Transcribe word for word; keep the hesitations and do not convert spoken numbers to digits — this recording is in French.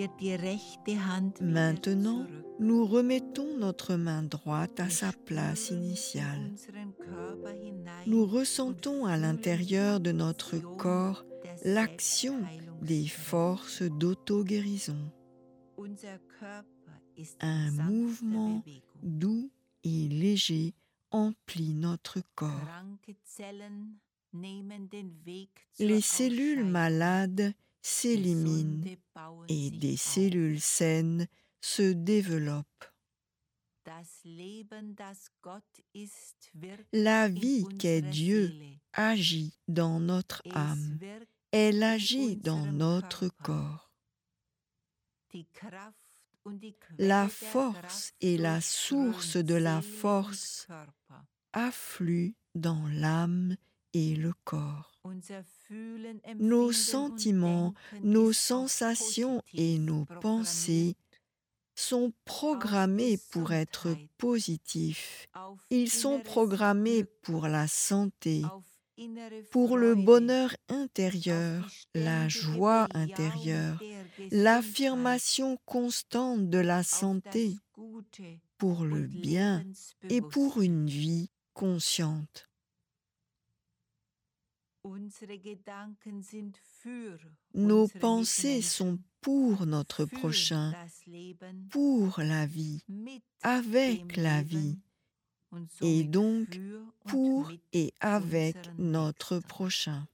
Maintenant, nous remettons notre main droite à sa place initiale. Nous ressentons à l'intérieur de notre corps l'action des forces d'auto-guérison. Un mouvement doux et léger emplit notre corps. Les cellules malades s'éliminent et des cellules saines se développent. La vie qu'est Dieu agit dans notre âme. Elle agit dans notre corps. La force et la source de la force affluent dans l'âme et le corps. Nos sentiments, nos sensations et nos pensées sont programmés pour être positifs. Ils sont programmés pour la santé, pour le bonheur intérieur, la joie intérieure, l'affirmation constante de la santé, pour le bien et pour une vie consciente. Nos pensées sont pour notre prochain, pour la vie, avec la vie, et donc pour et avec notre prochain.